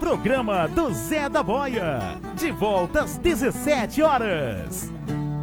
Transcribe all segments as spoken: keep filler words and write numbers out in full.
Programa do Zé da Boia. De volta às dezessete horas.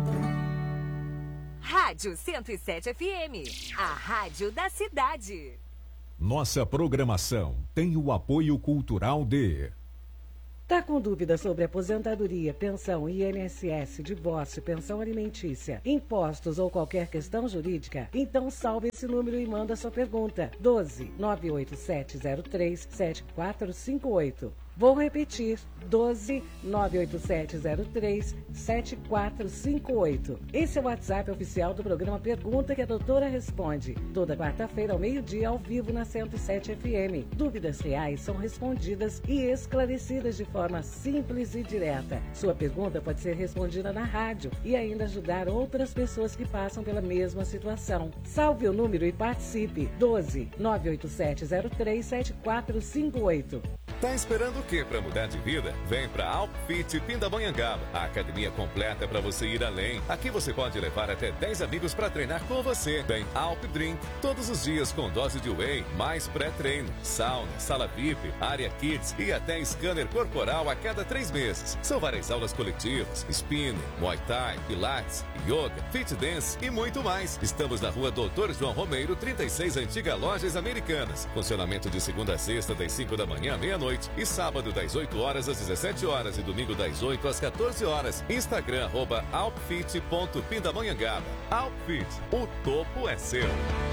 Rádio cento e sete F M, a rádio da cidade. Nossa programação tem o apoio cultural de... Tá com dúvida sobre aposentadoria, pensão, I N S S, divórcio, pensão alimentícia, impostos ou qualquer questão jurídica? Então salve esse número e manda sua pergunta. doze, nove oito sete zero três, sete quatro cinco oito. Vou repetir, doze, nove oito sete zero três, sete quatro cinco oito. Esse é o WhatsApp oficial do programa Pergunta que a Doutora Responde. Toda quarta-feira ao meio-dia, ao vivo na cento e sete F M. Dúvidas reais são respondidas e esclarecidas de forma simples e direta. Sua pergunta pode ser respondida na rádio e ainda ajudar outras pessoas que passam pela mesma situação. Salve o número e participe. doze, nove oito sete zero três, sete quatro cinco oito. Tá esperando o que para mudar de vida? Vem para Alpfit Pindamonhangaba, a academia completa para você ir além. Aqui você pode levar até dez amigos para treinar com você. Tem Alp Drink todos os dias com dose de whey, mais pré-treino, sauna, sala V I P, área Kids e até scanner corporal a cada três meses. São várias aulas coletivas, spinning, Muay Thai, Pilates, Yoga, Fit Dance e muito mais. Estamos na rua Doutor João Romeiro, trinta e seis, Antiga Lojas Americanas. Funcionamento de segunda a sexta, das cinco da manhã à meia-noite. E sábado das oito horas às dezessete horas e domingo das oito às quatorze horas. Instagram, arroba alpfit ponto pindamonhangaba. Alpfit, o topo é seu.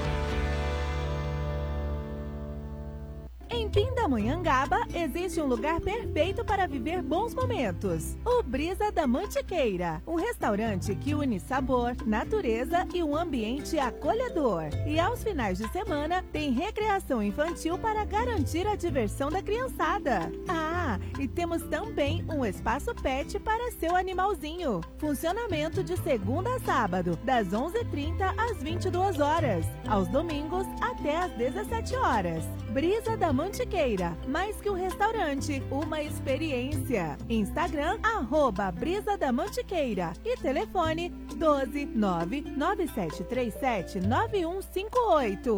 Em Pindamonhangaba existe um lugar perfeito para viver bons momentos. O Brisa da Mantiqueira, um restaurante que une sabor, natureza e um ambiente acolhedor. E aos finais de semana tem recreação infantil para garantir a diversão da criançada. Ah, e temos também um espaço pet para seu animalzinho. Funcionamento de segunda a sábado, das onze e trinta às vinte e duas horas. Aos domingos até às dezessete horas. Brisa da Mantiqueira, mais que um restaurante, uma experiência. Instagram, arroba Brisa da Mantiqueira e telefone doze, nove nove sete três sete, nove um cinco oito.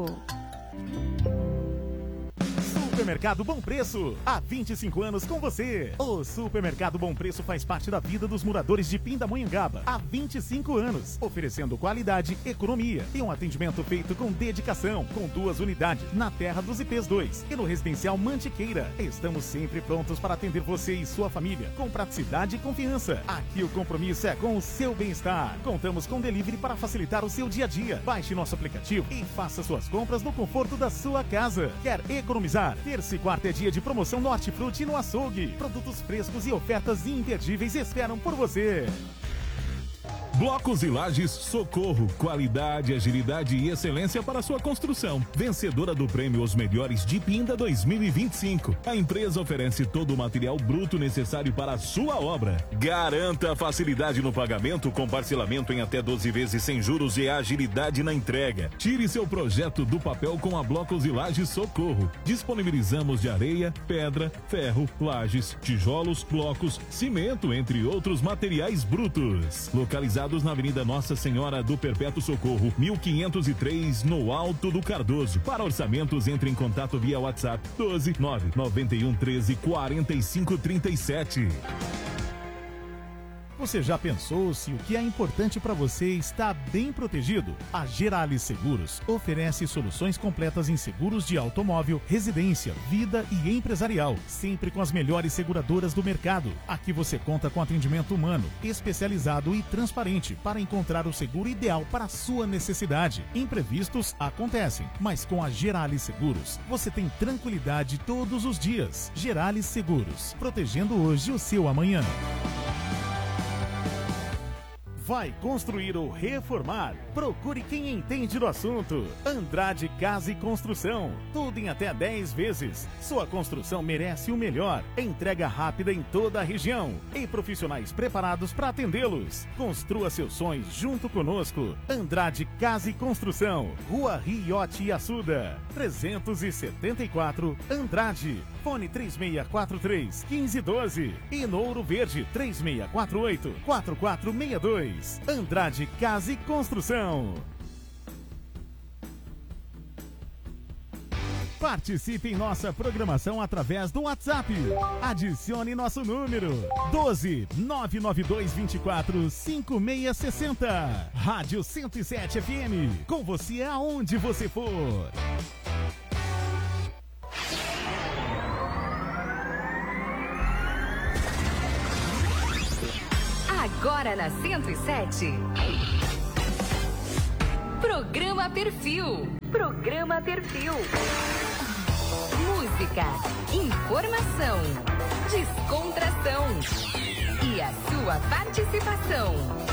Supermercado Bom Preço, há vinte e cinco anos com você. O Supermercado Bom Preço faz parte da vida dos moradores de Pindamonhangaba há vinte e cinco anos, oferecendo qualidade, economia e um atendimento feito com dedicação, com duas unidades na Terra dos I Ps dois e no Residencial Mantiqueira. Estamos sempre prontos para atender você e sua família, com praticidade e confiança. Aqui o compromisso é com o seu bem-estar. Contamos com delivery para facilitar o seu dia a dia. Baixe nosso aplicativo e faça suas compras no conforto da sua casa. Quer economizar? Terça e quarta é dia de promoção no Hortifruti no Açougue. Produtos frescos e ofertas imperdíveis esperam por você. Blocos e Lajes Socorro, qualidade, agilidade e excelência para sua construção. Vencedora do prêmio Os Melhores de Pinda dois mil e vinte e cinco. A empresa oferece todo o material bruto necessário para a sua obra. Garanta facilidade no pagamento com parcelamento em até doze vezes sem juros e agilidade na entrega. Tire seu projeto do papel com a Blocos e Lajes Socorro. Disponibilizamos de areia, pedra, ferro, lajes, tijolos, blocos, cimento, entre outros materiais brutos. Localizado na Avenida Nossa Senhora do Perpétuo Socorro, mil quinhentos e três, no Alto do Cardoso. Para orçamentos, entre em contato via WhatsApp doze, nove nove um, treze, quarenta e cinco, trinta e sete. Você já pensou se o que é importante para você está bem protegido? A Geralis Seguros oferece soluções completas em seguros de automóvel, residência, vida e empresarial, sempre com as melhores seguradoras do mercado. Aqui você conta com atendimento humano, especializado e transparente para encontrar o seguro ideal para a sua necessidade. Imprevistos acontecem, mas com a Geralis Seguros você tem tranquilidade todos os dias. Geralis Seguros, protegendo hoje o seu amanhã. Vai construir ou reformar? Procure quem entende do assunto. Andrade Casa e Construção. Tudo em até dez vezes. Sua construção merece o melhor. Entrega rápida em toda a região. E profissionais preparados para atendê-los. Construa seus sonhos junto conosco. Andrade Casa e Construção. Rua Riote Assuda. trezentos e setenta e quatro, Andrade. Fone três seis quatro três, um cinco um dois. E no Ouro Verde, três seis quatro oito, quatro quatro seis dois. Andrade Casa e Construção. Participe em nossa programação através do WhatsApp. Adicione nosso número doze nove nove dois dois quatro cinco seis seis zero. Rádio cento e sete F M. Com você aonde você for. Agora na cento e sete. Programa Perfil. Programa Perfil. Música, informação, descontração e a sua participação.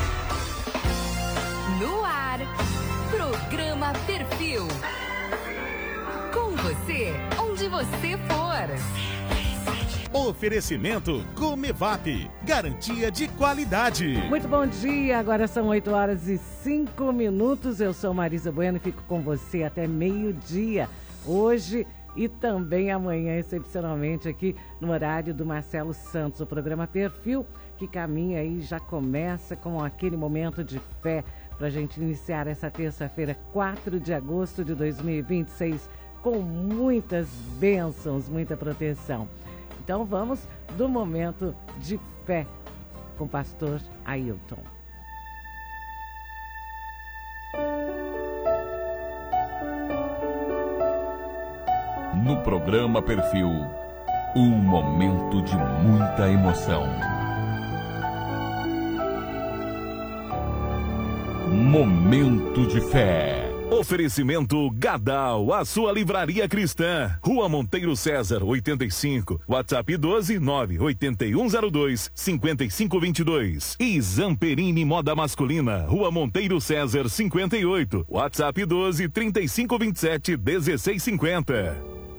No ar, Programa Perfil. Com você, onde você for. Oferecimento Comevap, garantia de qualidade. Muito bom dia, agora são oito horas e cinco minutos. Eu sou Marisa Bueno e fico com você até meio-dia. Hoje e também amanhã, excepcionalmente, aqui no horário do Marcelo Santos. O programa Perfil, que caminha aí, já começa com aquele momento de fé para a gente iniciar essa terça-feira, quatro de agosto de dois mil e vinte e seis, com muitas bênçãos, muita proteção. Então vamos do momento de fé com o pastor Ailton. No programa Perfil, um momento de muita emoção. Momento de fé. Oferecimento Gadal, a sua livraria cristã. Rua Monteiro César, oitenta e cinco. WhatsApp doze nove oito um zero dois cinco cinco dois dois. E Zamperini Moda Masculina, Rua Monteiro César, cinquenta e oito. WhatsApp doze trinta e cinco vinte e sete dezesseis cinquenta.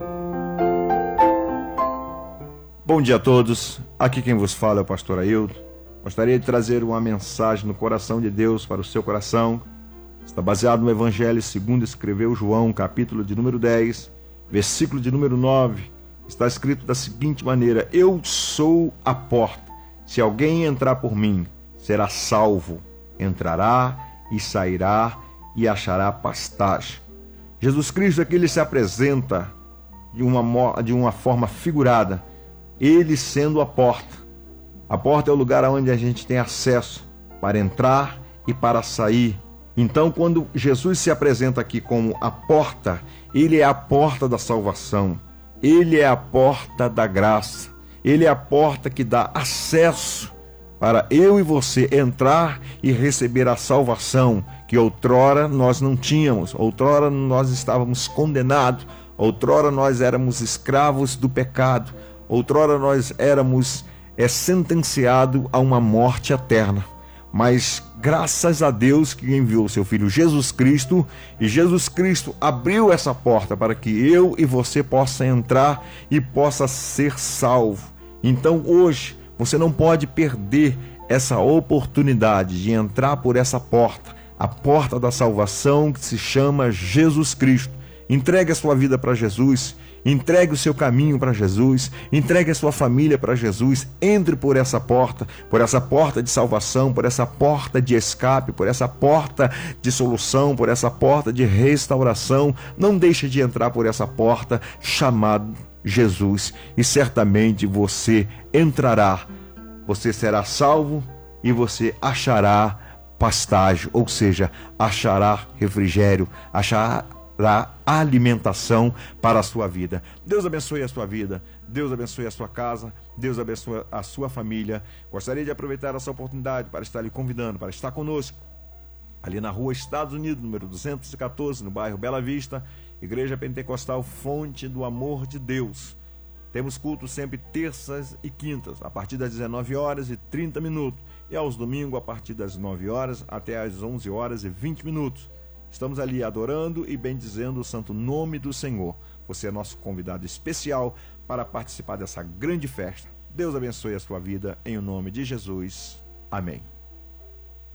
Bom dia a todos. Aqui quem vos fala é o pastor Ailton. Gostaria de trazer uma mensagem no coração de Deus para o seu coração. Está baseado no Evangelho segundo escreveu João, capítulo de número dez, versículo de número nove. Está escrito da seguinte maneira: eu sou a porta. Se alguém entrar por mim, será salvo. Entrará e sairá e achará pastagem. Jesus Cristo aqui ele se apresenta de uma, de uma forma figurada, ele sendo a porta. A porta é o lugar onde a gente tem acesso para entrar e para sair. Então, quando Jesus se apresenta aqui como a porta, ele é a porta da salvação, ele é a porta da graça, ele é a porta que dá acesso para eu e você entrar e receber a salvação que outrora nós não tínhamos, outrora nós estávamos condenados, outrora nós éramos escravos do pecado, outrora nós éramos é, sentenciados a uma morte eterna. Mas graças a Deus que enviou seu Filho Jesus Cristo, e Jesus Cristo abriu essa porta para que eu e você possa entrar e possa ser salvo. Então hoje você não pode perder essa oportunidade de entrar por essa porta, a porta da salvação que se chama Jesus Cristo. Entregue a sua vida para Jesus. Entregue o seu caminho para Jesus, entregue a sua família para Jesus, entre por essa porta, por essa porta de salvação, por essa porta de escape, por essa porta de solução, por essa porta de restauração. Não deixe de entrar por essa porta chamada Jesus e certamente você entrará, você será salvo e você achará pastagem, ou seja, achará refrigério, achará alimentação para a sua vida. Deus abençoe a sua vida, Deus abençoe a sua casa, Deus abençoe a sua família. Gostaria de aproveitar essa oportunidade para estar lhe convidando, para estar conosco ali na rua Estados Unidos, número duzentos e quatorze, no bairro Bela Vista, Igreja Pentecostal Fonte do Amor de Deus. Temos cultos sempre terças e quintas, a partir das dezenove horas e trinta minutos, e aos domingos a partir das nove horas até as onze horas e vinte minutos. Estamos ali adorando e bendizendo o santo nome do Senhor. Você é nosso convidado especial para participar dessa grande festa. Deus abençoe a sua vida, em o nome de Jesus. Amém.